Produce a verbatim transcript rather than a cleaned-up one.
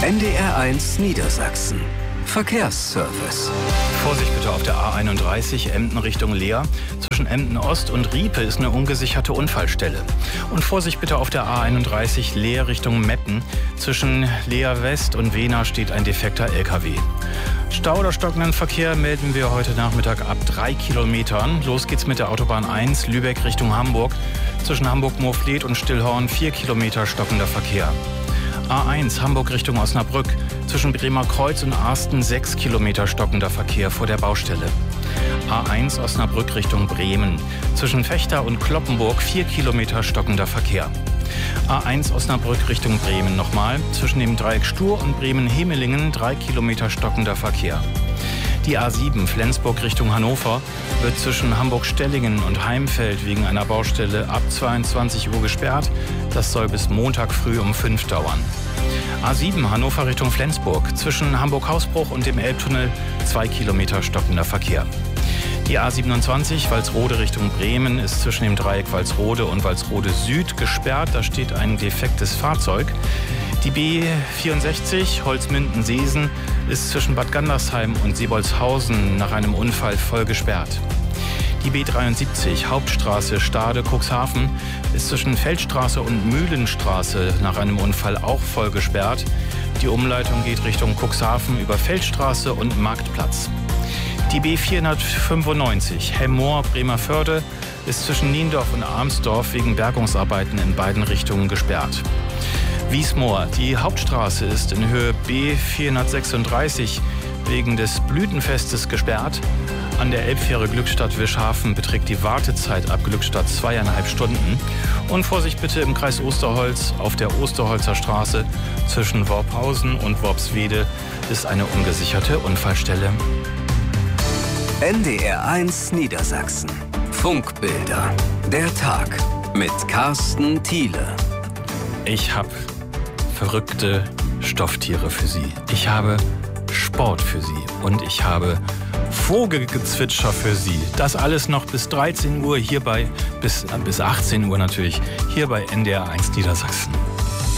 N D R eins Niedersachsen. Verkehrsservice. Vorsicht bitte auf der A einunddreißig, Emden Richtung Leer. Zwischen Emden Ost und Riepe ist eine ungesicherte Unfallstelle. Und Vorsicht bitte auf der A einunddreißig, Leer Richtung Meppen. Zwischen Leer West und Wehna steht ein defekter L K W. Stau oder stockenden Verkehr melden wir heute Nachmittag ab drei Kilometern. Los geht's mit der Autobahn eins, Lübeck Richtung Hamburg. Zwischen Hamburg-Moorfleet und Stillhorn vier Kilometer stockender Verkehr. A eins Hamburg Richtung Osnabrück. Zwischen Bremer Kreuz und Arsten sechs Kilometer stockender Verkehr vor der Baustelle. A eins Osnabrück Richtung Bremen. Zwischen Vechta und Kloppenburg vier Kilometer stockender Verkehr. A eins Osnabrück Richtung Bremen nochmal. Zwischen dem Dreieck Stur und Bremen-Hemelingen drei Kilometer stockender Verkehr. Die A sieben Flensburg Richtung Hannover wird zwischen Hamburg-Stellingen und Heimfeld wegen einer Baustelle ab zweiundzwanzig Uhr gesperrt. Das soll bis Montag früh um fünf dauern. A sieben Hannover Richtung Flensburg. Zwischen Hamburg-Hausbruch und dem Elbtunnel zwei Kilometer stockender Verkehr. Die A siebenundzwanzig Walsrode Richtung Bremen ist zwischen dem Dreieck Walsrode und Walsrode Süd gesperrt. Da steht ein defektes Fahrzeug. Die B vierundsechzig Holzminden-Seesen ist zwischen Bad Gandersheim und Seebolzhausen nach einem Unfall voll gesperrt. Die B dreiundsiebzig Hauptstraße Stade-Cuxhaven ist zwischen Feldstraße und Mühlenstraße nach einem Unfall auch voll gesperrt. Die Umleitung geht Richtung Cuxhaven über Feldstraße und Marktplatz. Die B vierhundertfünfundneunzig Hemmoor-Bremervörde ist zwischen Niendorf und Armsdorf wegen Bergungsarbeiten in beiden Richtungen gesperrt. Wiesmoor, die Hauptstraße ist in Höhe B vierhundertsechsunddreißig wegen des Blütenfestes gesperrt. An der Elbfähre Glückstadt-Wischhafen beträgt die Wartezeit ab Glückstadt zweieinhalb Stunden. Und Vorsicht bitte im Kreis Osterholz auf der Osterholzer Straße zwischen Worphausen und Worpswede ist eine ungesicherte Unfallstelle. N D R eins Niedersachsen. Funkbilder. Der Tag mit Carsten Thiele. Ich habe verrückte Stofftiere für Sie. Ich habe Sport für Sie. Und ich habe Vogelgezwitscher für Sie. Das alles noch bis dreizehn Uhr hierbei, bis, bis achtzehn Uhr natürlich, hier bei N D R eins Niedersachsen.